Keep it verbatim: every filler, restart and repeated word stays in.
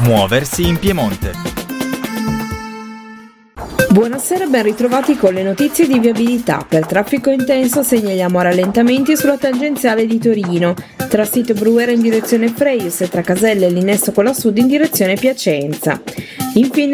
Muoversi in Piemonte. Buonasera, ben ritrovati con le notizie di viabilità. Per traffico intenso segnaliamo rallentamenti sulla tangenziale di Torino, tra Sito Bruera in direzione Freius e tra Caselle e l'Innesto con la Sud in direzione Piacenza. Infine